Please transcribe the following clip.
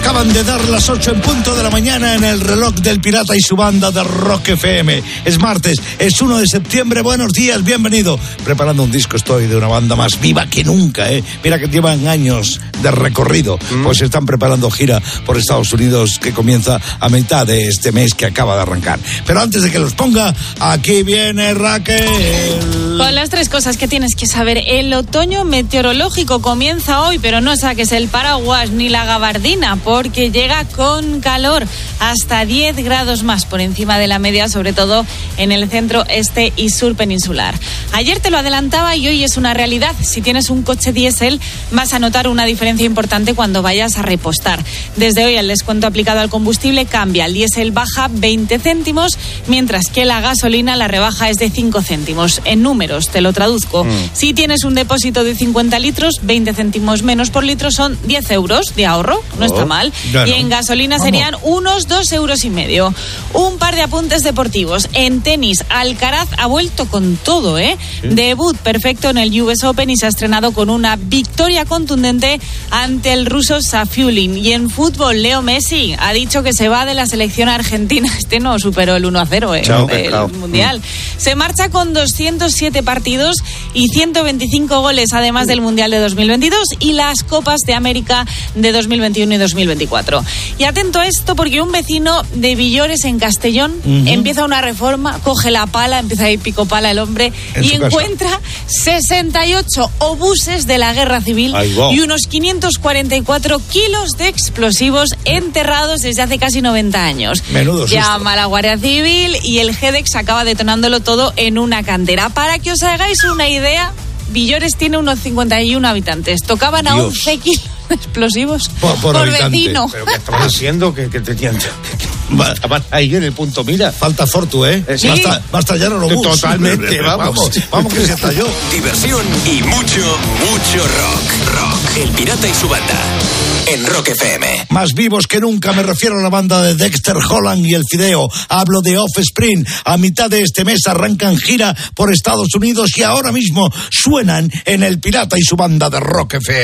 Acaban de dar las 8 en punto de la mañana en el reloj del Pirata y su banda de Rock FM. Es martes, es 1 de septiembre. Buenos días, bienvenido. Preparando un disco estoy de una banda más viva que nunca, ¿eh? Mira que llevan años de recorrido. Pues están preparando gira por Estados Unidos que comienza a mitad de este mes que acaba de arrancar. Pero antes de que los ponga, aquí viene Raquel. Con las 3 cosas que tienes que saber. El otoño meteorológico comienza hoy, pero no saques el paraguas ni la gabardina, porque llega con calor, hasta 10 grados más por encima de la media, sobre todo en el centro, este y sur peninsular. Ayer te lo adelantaba y hoy es una realidad. Si tienes un coche diésel, vas a notar una diferencia importante cuando vayas a repostar. Desde hoy el descuento aplicado al combustible cambia. El diésel baja 20 céntimos, mientras que la gasolina la rebaja es de 5 céntimos. En números, te lo traduzco. Si tienes un depósito de 50 litros, 20 céntimos menos por litro son 10 euros de ahorro. No está mal. Y en gasolina serían unos 2,5 euros. Un par de apuntes deportivos. En tenis, Alcaraz ha vuelto con todo, ¿eh? ¿Sí? Debut perfecto en el US Open y se ha estrenado con una victoria contundente ante el ruso Safiullin. Y en fútbol, Leo Messi ha dicho que se va de la selección argentina. Este no superó el 1-0 del Mundial. Se marcha con 207 partidos y 125 goles, además del Mundial de 2022 y las Copas de América de 2021 y 2024. Y atento a esto, porque un vecino de Villores, en Castellón, empieza una reforma, coge la pala, empieza a ir pico pala el hombre, y encuentra 68 obuses de la guerra civil y unos 544 kilos de explosivos enterrados desde hace casi 90 años. Menudo susto. Llama a la Guardia Civil y el GEDEX acaba detonándolo todo en una cantera. Para que os hagáis una idea, Villores tiene unos 51 habitantes. Tocaban a 11 kilos de explosivos por vecino. ¿Pero qué estaban haciendo? ¿Qué tenían? Estaban ahí en el punto mira. Falta Fortu, ¿eh? Sí. Va a estallar el obús. Totalmente, vamos que se estalló. Diversión y mucho rock. El Pirata y su banda en Rock FM. Más vivos que nunca, me refiero a la banda de Dexter Holland y el Fideo. Hablo de Offspring. A mitad de este mes arrancan gira por Estados Unidos y ahora mismo suenan en el Pirata y su banda de Rock FM.